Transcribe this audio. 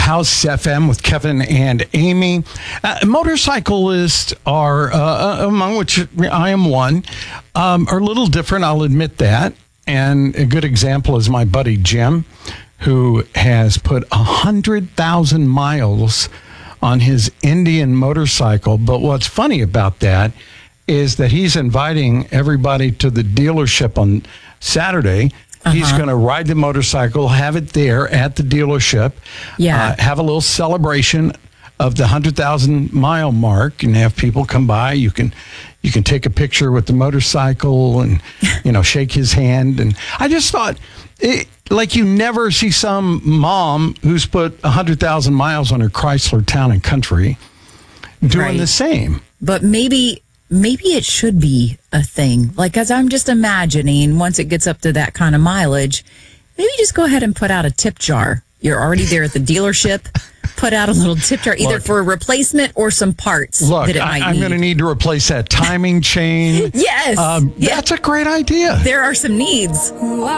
House FM with Kevin and Amy. Motorcyclists are, among which I am one, are a little different, I'll admit that. And a good example is my buddy Jim, who has put 100,000 miles on his Indian motorcycle. But what's funny about that is that he's inviting everybody to the dealership on Saturday. He's going to ride the motorcycle, have it there at the dealership, have a little celebration of the 100,000 mile mark, and have people come by. You can take a picture with the motorcycle and shake his hand. And I just thought, like, you never see some mom who's put 100,000 miles on her Chrysler Town and Country doing the same. But maybe it should be a thing. Like, as I'm just imagining, once it gets up to that kind of mileage, maybe just go ahead and put out a tip jar. You're already there at the dealership. Put out a little tip jar, either for a replacement or some parts that it might need. I'm going to need to replace that timing chain. Yes. That's a great idea. There are some needs.